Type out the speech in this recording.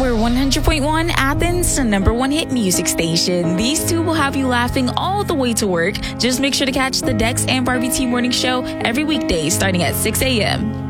We're 100.1 Athens, the number one hit music station. These two will have you laughing all the way to work. Just make sure to catch the Dex and Barbie T Morning Show every weekday starting at 6 a.m.